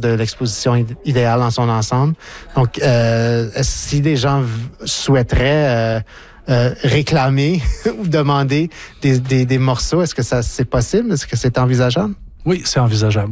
de l'exposition idéale dans son ensemble. Donc, si des gens souhaiteraient réclamer ou demander des morceaux, est-ce que c'est possible? Est-ce que c'est envisageable? Oui, c'est envisageable.